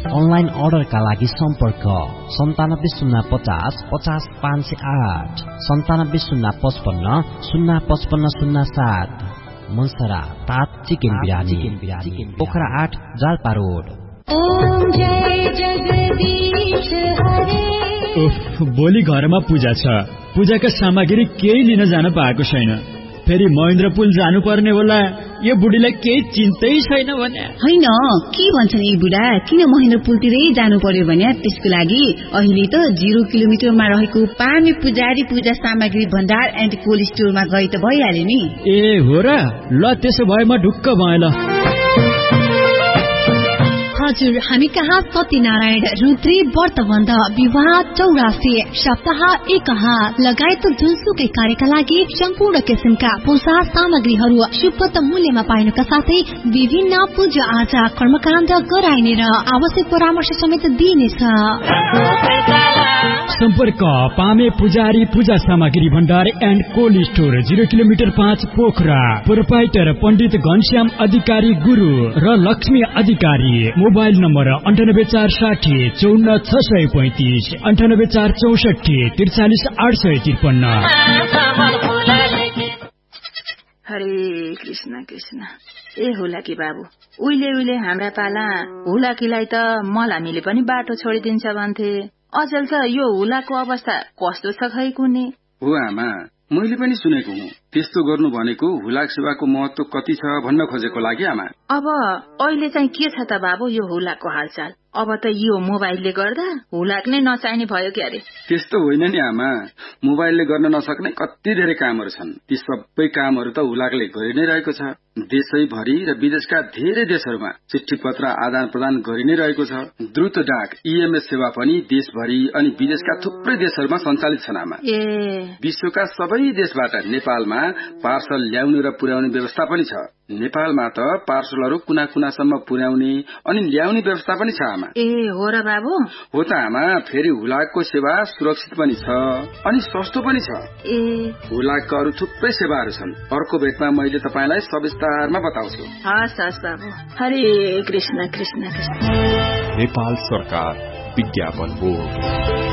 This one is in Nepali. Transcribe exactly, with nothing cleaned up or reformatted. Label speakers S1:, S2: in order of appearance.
S1: अनलाइन अर्डरका लागि सम्पर्क सन्तानब्बे शून्य पचास पचास पाँच सय आठ सन्तानब्बे शून्य पचपन्न शून्य पचपन्न शून्य सात। मनसरा तात चिकन बिरानी पोखरा आठ जालपा रोड।
S2: ओम जय जगदीश हरे।
S3: भोलि घरमा पूजा छ, पूजाका सामग्री केही लिन जान पाएको छैन। फेरि महेन्द्र पुल जानु पर्ने होला। यो बुढीलाई केही चिन्तै छैन भने
S4: होइन। के भन्छन् यी बुढा, किन महेन्द्र पुलतिरै जानु पर्यो भने त्यसको लागि अहिले त जिरो किलोमिटरमा रहेको पामे पुजारी पूजा सामग्री भण्डार एन्ड कोल्ड स्टोरमा गए त भइहाल्यो नि।
S3: ए हो र, ल त्यसो भए म ढुक्क भएँ ल।
S5: हजुर, हामी कहाँ सत्यनारायण, रुद्री, व्रतबन्ध, विवाह, चौरासी, सप्ताह एकहा लगायत जुनसुकै कार्यका लागि सम्पूर्ण किसिमका पूजा सामग्रीहरू सुपथ मूल्यमा पाइनुका साथै विभिन्न पूजा आजा कर्मकाण्ड गराइने र आवश्यक परामर्श समेत दिइनेछ।
S3: सम्पर्क पामे पुजारी पूजा सामग्री भण्डार and cold store, zero kilometre पाँच पोखरा। प्रोपाइटर पण्डित घनश्याम अधिकारी गुरु र लक्ष्मी अधिकारी। मोबाइल नम्बर अन्ठानब्बे चार साठी चौन्न छ सय पैंतिस अन्ठानब्बे चार चौसठी त्रिचालिस आठ सय त्रिपन्न।
S6: हरे कृष्ण कृष्ण। ए हुलाकी बाबु, उहिले उहिले हाम्रा पाला हुलाकीलाई त मलामीले पनि बाटो छोडिदिन्छ भन्थे। अचेल त यो हुलाको अवस्था कस्तो छ खै कुने?
S7: हो आमा, मैले पनि सुनेको हुँ। त्यस्तो गर्नु भनेको हुलाक सेवाको महत्व कति छ भन्न खोजेको लागि आमा।
S6: अब अहिले चाहिँ के छ त बाबु यो हुलाकको हालचाल? अब त यो मोबाइलले गर्दा हुलाक नै नचाहिने भयो के अरे?
S7: त्यस्तो होइन नि आमा, मोबाइलले गर्न नसक्ने कति धेरै कामहरू छन्। ती सबै कामहरू त हुलाकले गरि नै रहेको छ। देशैभरि र विदेशका धेरै देशहरूमा चिठी पत्र आदान प्रदान गरि नै रहेको छ। द्रुत डाक ईएमएस सेवा पनि देशभरि अनि विदेशका थुप्रै देशहरूमा सञ्चालित छन् आमा।
S6: ए
S7: विश्वका सबै देशबाट नेपालमा पार्सल ल्याउने र पुर्याउने व्यवस्था पनि छ। नेपालमा त पार्सलहरू कुना कुनासम्म पुर्याउने अनि ल्याउने व्यवस्था पनि छ आमा।
S6: ए हो र बाबु?
S7: हो त आमा। फेरि हुलाकको सेवा सुरक्षित पनि छ अनि सस्तो पनि छ।
S6: ए
S7: हुलाकका अरू थुप्रै सेवाहरू छन्। अर्को भेटमा मैले तपाईलाई सविस्तारमा बताउँछु।
S6: हस् हस् बाबु। हरे कृष्ण कृष्ण कृष्ण।
S8: नेपाल सरकार विज्ञापन बोर्ड।